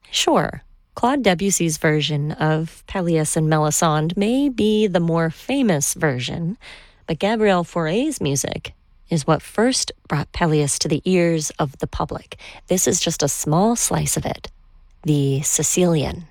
Sure, Claude Debussy's version of Pelleas and Melisande may be the more famous version, but Gabriel Fauré's music is what first brought Pelleas to the ears of the public. This is just a small slice of it, the Sicilian.